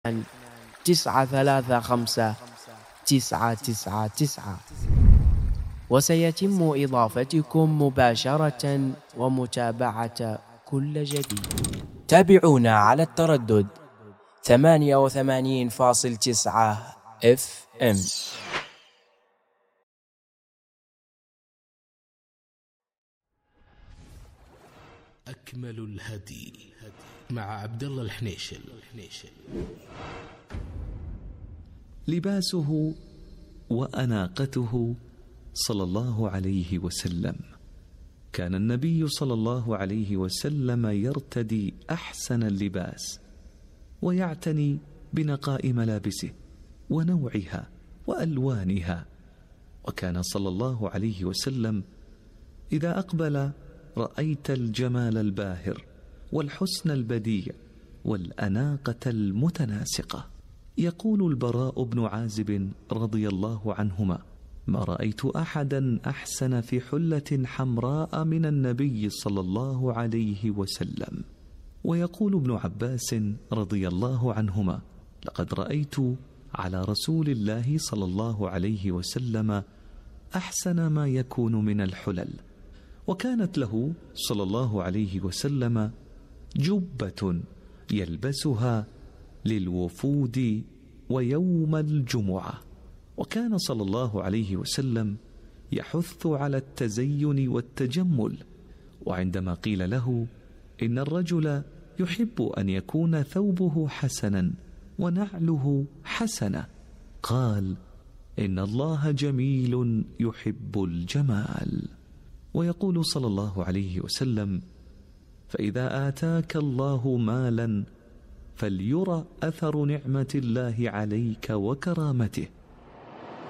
935 وسيتم إضافتكم مباشرة ومتابعة كل جديد. تابعونا على التردد 88.9 FM. أكمل الهدي مع عبد الله الحنيشل. لباسه وأناقته صلى الله عليه وسلم. كان النبي صلى الله عليه وسلم يرتدي أحسن اللباس ويعتني بنقاء ملابسه ونوعها وألوانها. وكان صلى الله عليه وسلم إذا أقبل رأيت الجمال الباهر والحسن البديع والأناقة المتناسقة. يقول البراء بن عازب رضي الله عنهما: ما رأيت أحدا أحسن في حلة حمراء من النبي صلى الله عليه وسلم. ويقول ابن عباس رضي الله عنهما: لقد رأيت على رسول الله صلى الله عليه وسلم أحسن ما يكون من الحلل. وكانت له صلى الله عليه وسلم جبة يلبسها للوفود ويوم الجمعة. وكان صلى الله عليه وسلم يحث على التزين والتجمل. وعندما قيل له إن الرجل يحب أن يكون ثوبه حسنا ونعله حسنة، قال: إن الله جميل يحب الجمال. ويقول صلى الله عليه وسلم: فإذا آتاك الله مالا فليرى أثر نعمة الله عليك وكرامته.